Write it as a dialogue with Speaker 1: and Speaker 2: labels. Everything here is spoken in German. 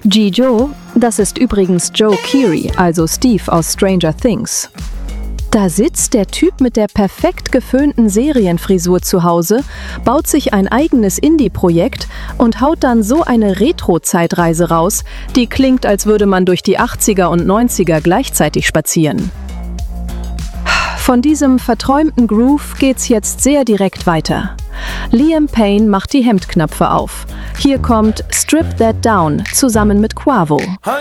Speaker 1: G-Joe, das ist übrigens Joe Keery, also Steve aus Stranger Things. Da sitzt der Typ mit der perfekt geföhnten Serienfrisur zu Hause, baut sich ein eigenes Indie-Projekt und haut dann so eine Retro-Zeitreise raus, die klingt, als würde man durch die 80er und 90er gleichzeitig spazieren. Von diesem verträumten Groove geht's jetzt sehr direkt weiter. Liam Payne macht die Hemdknöpfe auf. Hier kommt Strip That Down zusammen mit Quavo.